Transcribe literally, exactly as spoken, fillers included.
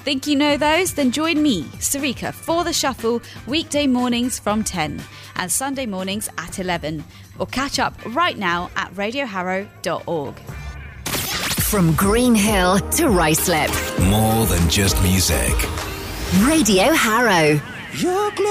Think you know those? Then join me, Sarika, for The Shuffle, weekday mornings from ten and Sunday mornings at eleven. Or catch up right now at radio harrow dot org. From Green Hill to Ruislip. More than just music. Radio Harrow. You're